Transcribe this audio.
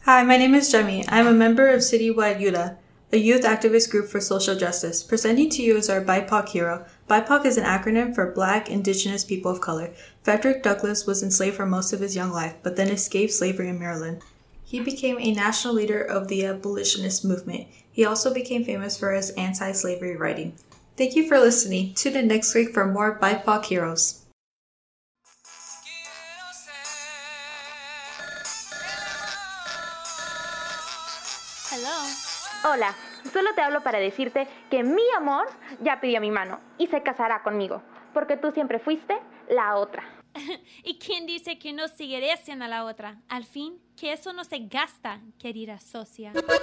Hi, my name is Jemmy. I'm a member of Citywide YUDA, a youth activist group for social justice. Presenting to you is our BIPOC hero. BIPOC is an acronym for Black, Indigenous, People of Color. Frederick Douglass was enslaved for most of his young life, but then escaped slavery in Maryland. He became a national leader of the abolitionist movement. He also became famous for his anti-slavery writing. Thank you for listening. Tune in next week for more BIPOC heroes. Hello. Hola, solo te hablo para decirte que mi amor ya pidió mi mano y se casará conmigo, porque tú siempre fuiste la otra. ¿Y quién dice que no seguiré siendo la otra? Al fin, que eso no se gasta, querida socia.